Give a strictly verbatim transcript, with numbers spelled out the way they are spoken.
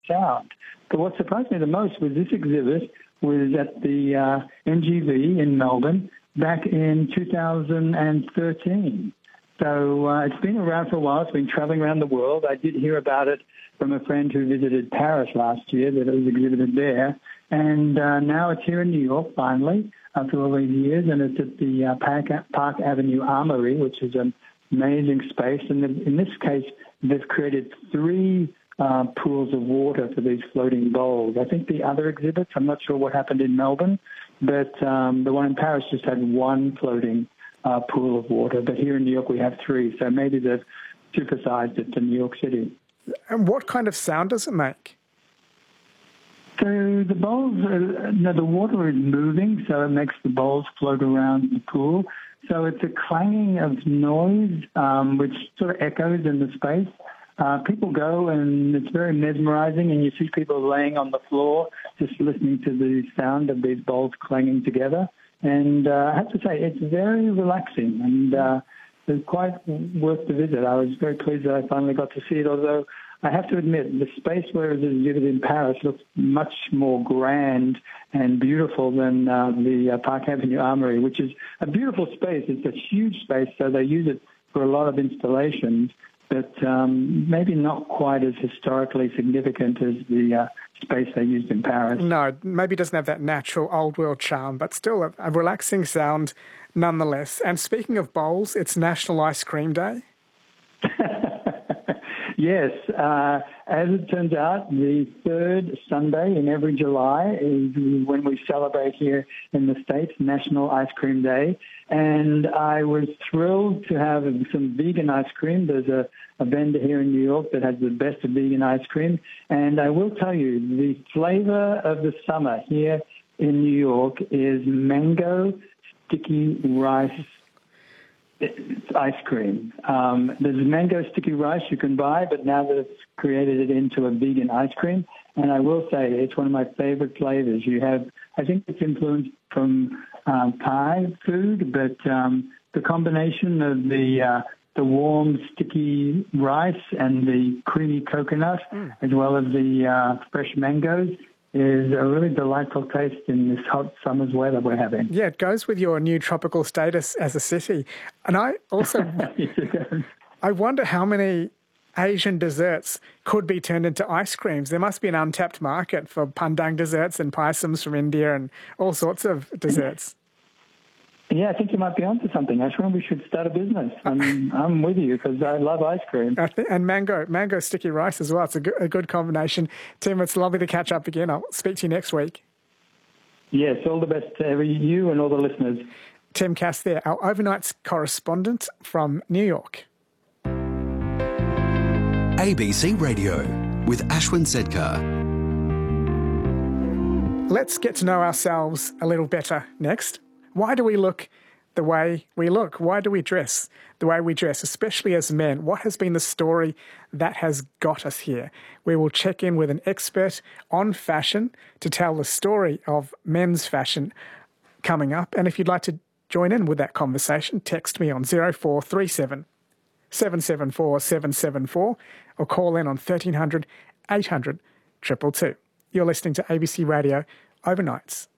sound. But what surprised me the most was this exhibit was at the uh, N G V in Melbourne back in two thousand thirteen. So uh, it's been around for a while. It's been traveling around the world. I did hear about it from a friend who visited Paris last year, that it was exhibited there. And uh, now it's here in New York, finally, after all these years, and it's at the uh, Park, Park Avenue Armory, which is an amazing space. And in this case, they've created three uh, pools of water for these floating bowls. I think the other exhibits, I'm not sure what happened in Melbourne, but um, the one in Paris just had one floating uh, pool of water. But here in New York, we have three. So maybe they've supersized it to New York City. And what kind of sound does it make? So the bowls, uh, no, the water is moving, so it makes the bowls float around the pool. So it's a clanging of noise, um, which sort of echoes in the space. Uh, people go, and it's very mesmerizing, and you see people laying on the floor just listening to the sound of these bowls clanging together. And uh, I have to say, it's very relaxing, and uh, it's quite worth the visit. I was very pleased that I finally got to see it, although I have to admit, the space where it was exhibited in Paris looks much more grand and beautiful than uh, the uh, Park Avenue Armory, which is a beautiful space. It's a huge space, so they use it for a lot of installations, but um, maybe not quite as historically significant as the uh, space they used in Paris. No, maybe it doesn't have that natural old-world charm, but still a, a relaxing sound nonetheless. And speaking of bowls, it's National Ice Cream Day. Yes, uh, as it turns out, the third Sunday in every July is when we celebrate here in the States National Ice Cream Day. And I was thrilled to have some vegan ice cream. There's a, a vendor here in New York that has the best of vegan ice cream. And I will tell you, the flavor of the summer here in New York is mango sticky rice ice cream. Um, there's mango sticky rice you can buy, but now that it's created it into a vegan ice cream, and I will say it's one of my favorite flavors. You have, I think it's influenced from um, Thai food, but um, the combination of the uh, the warm sticky rice and the creamy coconut, mm. as well as the uh, fresh mangoes, is a really delightful taste in this hot summer's weather we're having. Yeah, it goes with your new tropical status as a city. And I also, I wonder how many Asian desserts could be turned into ice creams. There must be an untapped market for pandang desserts and paisams from India and all sorts of desserts. Yeah, I think you might be onto something, Ashwin. We should start a business. I'm, I'm with you because I love ice cream. And mango, mango sticky rice as well. It's a good, a good combination. Tim, it's lovely to catch up again. I'll speak to you next week. Yes, all the best to every, you and all the listeners. Tim Cass there, our overnights correspondent from New York. A B C Radio with Ashwin Sedkar. Let's get to know ourselves a little better next. Why do we look the way we look? Why do we dress the way we dress, especially as men? What has been the story that has got us here? We will check in with an expert on fashion to tell the story of men's fashion coming up. And if you'd like to join in with that conversation, text me on zero four three seven, seven seven four, seven seven four or call in on thirteen hundred, eight hundred, two two two. You're listening to A B C Radio Overnights.